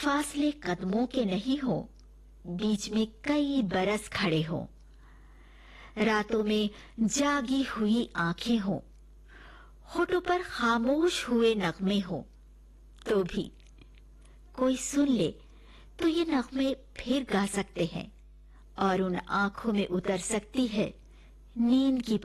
फासले कदमों के नहीं हो, बीच में कई बरस खड़े हो, रातों में जागी हुई आंखें हो, होठों पर खामोश हुए नगमे हो, तो भी कोई सुन ले तो ये नगमे फिर गा सकते हैं और उन आंखों में उतर सकती है नींद की